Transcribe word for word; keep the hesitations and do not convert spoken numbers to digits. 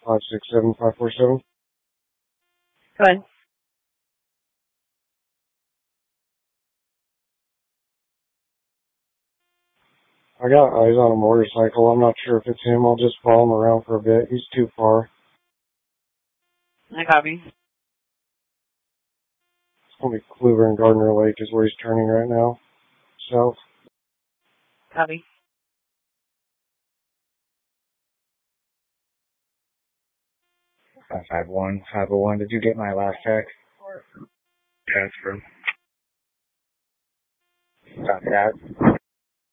five six seven five four seven. Go ahead. I got eyes on a motorcycle. I'm not sure if it's him. I'll just follow him around for a bit. He's too far. I copy. It's going to be Kluver and Gardner Lake is where he's turning right now. South. Copy. five five one, five oh one, did you get my last text? Transfer. Copy that.